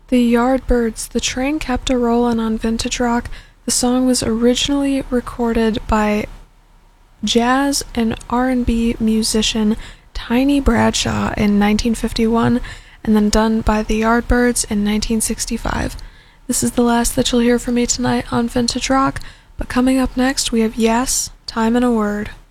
The Yardbirds, The Train Kept a Rollin' on Vintage Rock. The song was originally recorded by jazz and R&B musician Tiny Bradshaw in 1951 and then done by the Yardbirds in 1965. This is the last that you'll hear from me tonight on Vintage Rock, but coming up next we have Yes, Time and a Word.